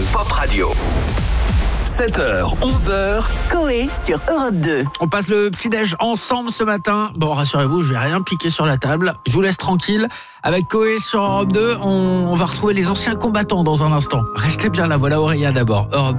Pop Radio. 7h, 11h. Coé sur Europe 2. On passe le petit-déj ensemble ce matin. Bon, rassurez-vous, je vais rien piquer sur la table. Je vous laisse tranquille. Avec Coé sur Europe 2, on va retrouver les anciens combattants dans un instant. Restez bien là, voilà Aurélia d'abord. Europe